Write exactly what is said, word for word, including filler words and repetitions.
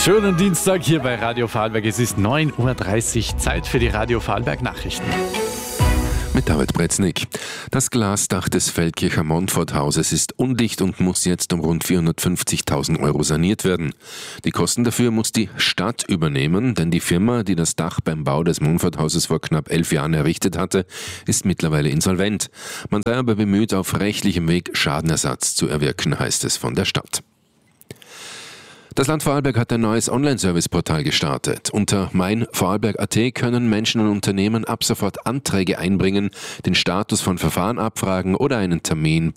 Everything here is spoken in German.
Schönen Dienstag hier bei Radio Vorarlberg. Es ist neun Uhr dreißig, Zeit für die Radio Vorarlberg Nachrichten. Mit David Bretznik. Das Glasdach des Feldkircher Montfort-Hauses ist undicht und muss jetzt um rund vierhundertfünfzigtausend Euro saniert werden. Die Kosten dafür muss die Stadt übernehmen, denn die Firma, die das Dach beim Bau des Montfort-Hauses vor knapp elf Jahren errichtet hatte, ist mittlerweile insolvent. Man sei aber bemüht, auf rechtlichem Weg Schadenersatz zu erwirken, heißt es von der Stadt. Das Land Vorarlberg hat ein neues Online-Service-Portal gestartet. Unter mein Vorarlberg Punkt at können Menschen und Unternehmen ab sofort Anträge einbringen, den Status von Verfahren abfragen oder einen Termin